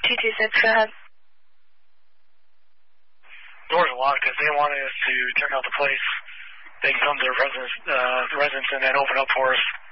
226, go ahead. Doors are locked because they wanted us to check out the place. They can come to the residents and then open up for us.